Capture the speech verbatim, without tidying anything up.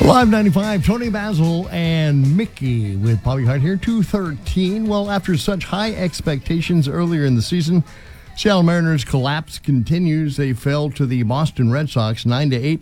Live ninety-five, Tony Basil and Mickey with Bobby Hart here, two thirteen. Well, after such high expectations earlier in the season, Seattle Mariners' collapse continues. They fell to the Boston Red Sox nine to eight